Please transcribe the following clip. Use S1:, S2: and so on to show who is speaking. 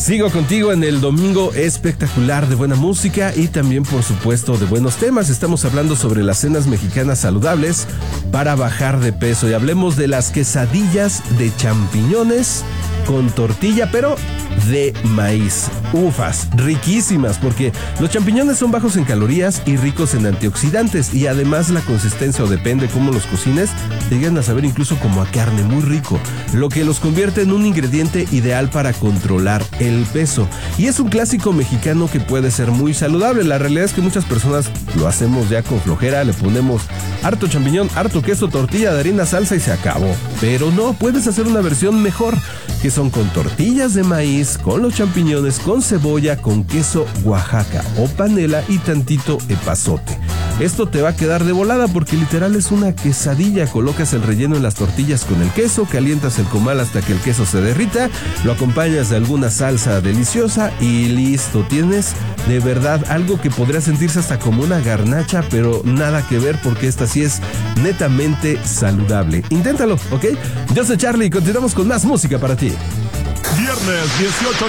S1: Sigo contigo en el domingo espectacular de buena música y también, por supuesto, de buenos temas. Estamos hablando sobre las cenas mexicanas saludables para bajar de peso y hablemos de las quesadillas de champiñones con tortilla, pero de maíz. Ufas, riquísimas, porque los champiñones son bajos en calorías y ricos en antioxidantes, y además la consistencia, o depende cómo los cocines, te llegan a saber incluso como a carne, muy rico, lo que los convierte en un ingrediente ideal para controlar el peso. Y es un clásico mexicano que puede ser muy saludable. La realidad es que muchas personas lo hacemos ya con flojera, le ponemos harto champiñón, harto queso, tortilla de harina, salsa y se acabó. Pero no, puedes hacer una versión mejor, que son con tortillas de maíz, con los champiñones, con cebolla, con queso Oaxaca o panela y tantito epazote. Esto te va a quedar de volada porque literal es una quesadilla. Colocas el relleno en las tortillas con el queso, calientas el comal hasta que el queso se derrita, lo acompañas de alguna salsa deliciosa y listo. Tienes de verdad algo que podría sentirse hasta como una garnacha, pero nada que ver porque esta sí es netamente saludable. Inténtalo, ¿ok? Yo soy Charlie y continuamos con más música para ti.
S2: Viernes 18